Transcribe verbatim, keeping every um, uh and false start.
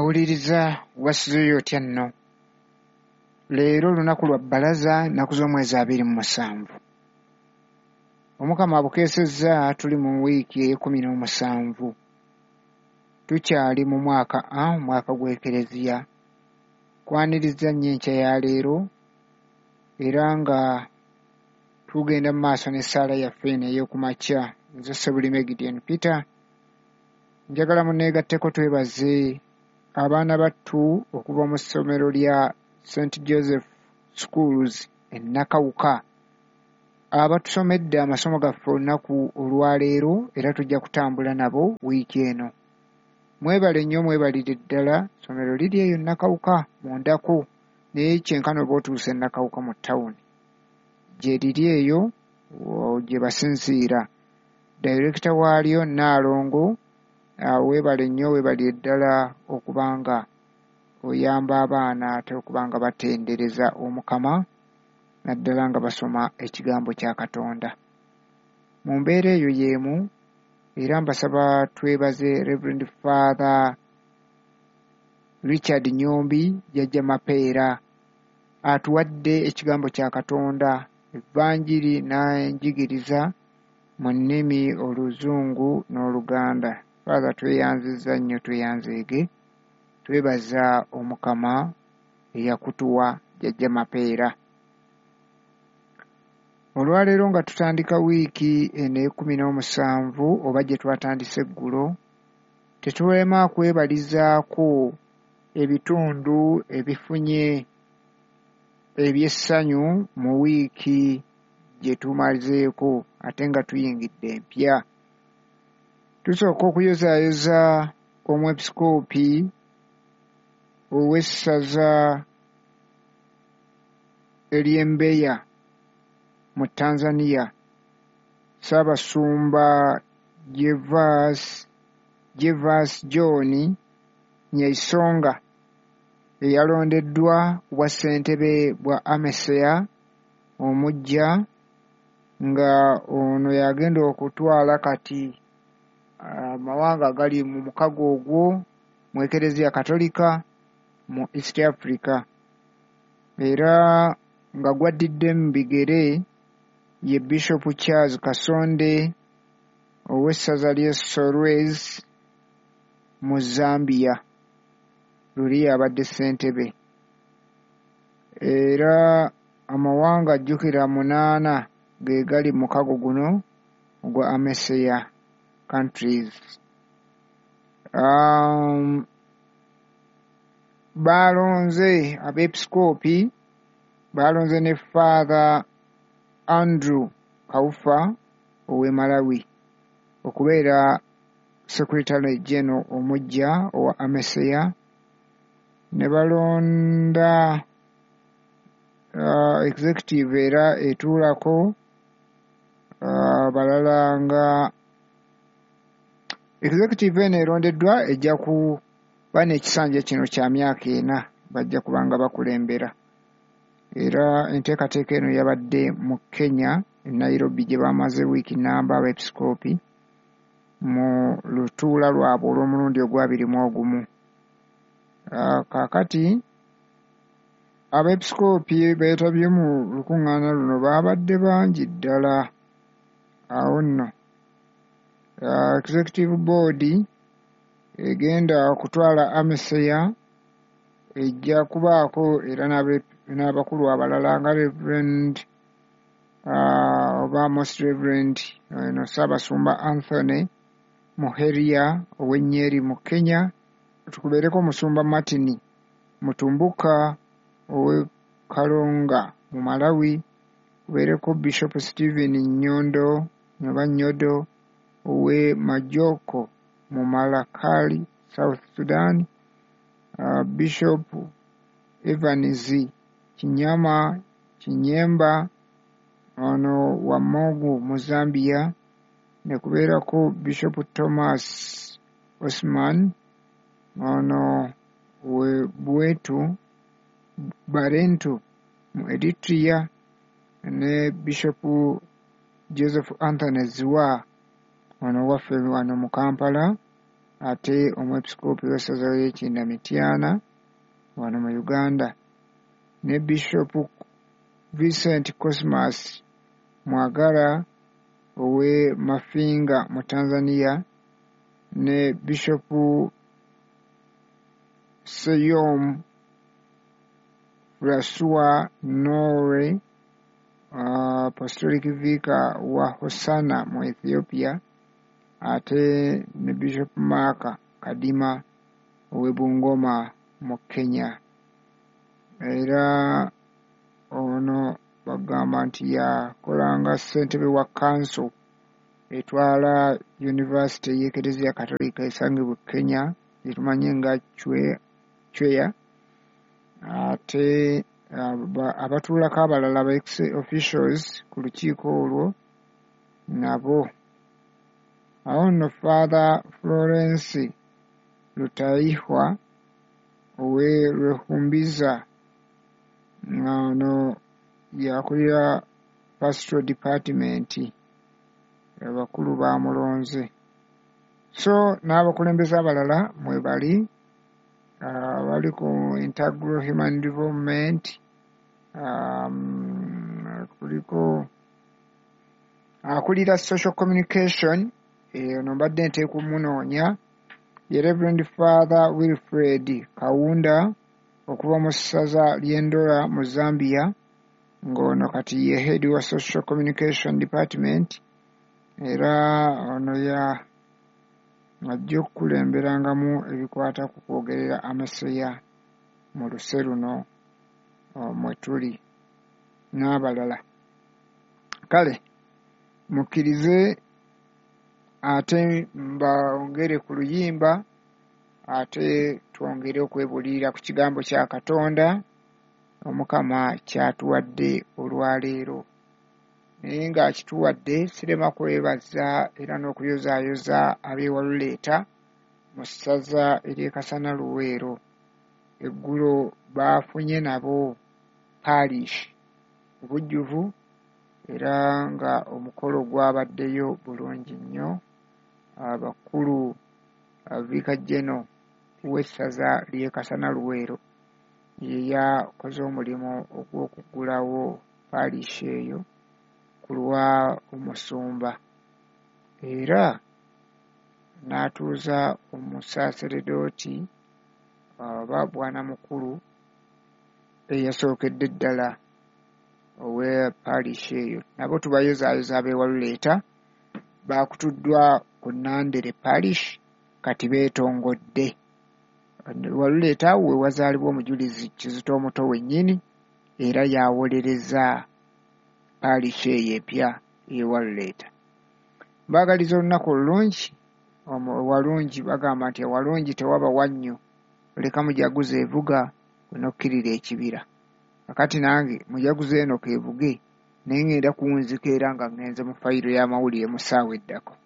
awuliriza wasizoyo otya nno. Leero lunaku lwa bbalaza nnaku z'omwezi abiri mu musanvu. Omukama abukeesezza tuli mu wiiki ey'ekkumi n'omusanvu. Tukyali mu mwaka a mwaka gw'ekereziya. Kwaniriza nnyo enkya ya leero era nga tugenda mu maaso n'essaala yaffe eno ey'okumakya. Nze Ssebulime Gideon Peter. Njagala munneegatteko twebaze abaana battu okuva mu ssomero lya Saint Joseph Schools e Nakawuka abatusomedde amasomo gaffe olunaku olwaleero era tujja kutambula nabo wiiki eno. Mwebale nnyo, mwebalire ddala. Ssomero liri eyo Nakawuka mundako naye kyenkana oba otuuse e Nakawuka mu ttawuni gye liri eyo gye basinziira. Director waalyo Naalongo. Uh, weebale nnyo, weebalire ddala okubanga oyamba abaana ate okubanga batendereza Omukama naddala nga basoma ekigambo kya Katonda. Mu mbeera eyo y'emu era mbasaba twebaze Reverend Father Richard Nyombi Jjajja Mapeera atuwadde ekigambo kya Katonda, evvanjiri n'enjigiriza mu nnimi Oluzungu n'Oluganda. Father, tweyanzizza nnyo, tweyanzeege. Twebaza Omukama eyakutuwa Jjajja Mapeera. Olwaleero nga tutandika wiiki eno ekkumi n'omusanvu oba gye twatandise eggulo, tetuweema kwebalizaako ebitundu ebifunye ebyessanyu mu wiiki gye tumazeeko ate nga tuyingidde empya. Tusooka okuyozaayoza omwepisikoopi ow'essaza ery'Embeya mu Tanzania, Ssaabasumba Gervas Gervas John Nyaisonga eyalondeddwa bwa ssentebe bwa Ameseya omuggya, nga ono yagenda okutwala kati amawanga uh, gali mu mukago ogwo mu Ekereziya Katolika mu East Africa, era nga gwaddidde mu bigere ye Bishop Charles Kasonde ow'essaza ly'e Solwezi mu Zambia. Luli abadde ssentebe, era amawanga ajjukira munaana ge gali mu mukago guno ogwa Ameseya countries. Um, balonze abepisikoopi balonze ne Father Andrew Kaufa ow'e Malawi okubeera Secretary General omuggya owa Ameseya, ne balonda uh, executive era etuulako uh, balala nga executive eno erondeddwa ejja kuba n'ekisanja kino kya myaka ena, bajja kubanga bakulembera. Era enteekateeka eno yabadde mu Kenya e Nairobi gye bamaze wiiki nnamba abepisikoopi mu lutuula lwabwe olw'omulundi ogwabiri mu ogumu. Uh, kaakati abepisikoopi beetabye mu lukuŋŋaana luno baabadde bangi ddala. Awo nno Uh, executive board egenda kutwala Ameseya ejja kubaako era n'abakulu abalala nga Reverend uh, oba Most Reverend uh, no Ssaabasumba Anthony Muheria ow'Ennyeri mu Kenya, tukubeereko Musumba Martin Mutumbuka ow'e Kalonga mu Malawi, kubeereko Bishop Stephen Nyondo oba Nyodo ow'e Majoko mu Malakali, South Sudan, uh, Bishop Evans Kinyama Kinyemba ono wa Mogu mu Zambia, ne kubeerako Bishop Thomas Osman ono we Bwetu Barentu mu Eritrea, ne Bishop Joseph Anthony Ziwa ono waffe wano mu Kampala ate omwepisikoopi w'essaza ly'e Kindamityaana wano mu Uganda, ne Bishop Vincent Cosmas Mwagala ow'e Mafinga mu Tanzania, ne Bishop Seyom Rasua Norway uh, Apostolic Vicar wa Hosanna mu Ethiopia, ate ne Bishop Mark Kadima ow'e Bungoma mu Kenya. Era ono bagamba nti yakolanga ssentebe wa council etwala University y'Ekereziya Katolika esangibwa Kenya gyetumanyi nga Chweya, ate abatuulako abalala ba ex officials ku lukiiko olwo nabo. Awo nno Father Florence Lutaihwa ow'e Rwehumbiza ng'ano yakulira pastoral department, abakulu bamulonze. So n'abakulembeze abalala mwe bali bali ku Integral Human Development, um, kuliko akulira social communication, ono mbadde nteeka omunoonya, ye Reverend Father Wilfred Kawunda okuva mu ssaza ly'Endola mu Zambia, ng'ono kati ye head wa social communication department, era ono ya ajja okukulemberangamu ebikwata ku kwogerera amaseya mu luse luno mwe tuli n'abalala. Kale mukkirize ate mbongere ku luyimba, ate twongere okwebuulirira ku kigambo kya Katonda Omukama kyatuwadde olwaleero. Naye ng'akituwadde sirema kwebaza era n'okuyozaayoza ab'ewaluleeta mu ssaza ery'e Kasana Luweero. Eggulo baafunye nabo parish obujjuvu, era nga omukolo gwabaddeyo bulungi nnyo. Abakulu Vicar General w'essaza ly'e Kasana Luweero ye yakoze omulimu ogw'okuggulawo parish eyo ku lwa omusumba, era n'atuuza omusaaseredooti aba bwana mukulu eyasookedde ddala ow'e parish eyo. Nabo tubayozaayoza ab'ewaluleeta baakutuddwa ku Nandere parish, kati beetongodde. Waluleeta we wazaalibwa omujulizi Kizito omuto wennyini, era yawolereza parish eyo epya y'ewaluleeta. Mbaagaliza olunaku olulungi walungi, bagamba nti walungi tewaba wannyo, leka mujaguze evuga onokkirira ekibira. Kakati nange mujaguze eno keevuge, naye ngenda kuwunzika era nga ngenze mu fayiro y'amawulire mu ssaawa eddako.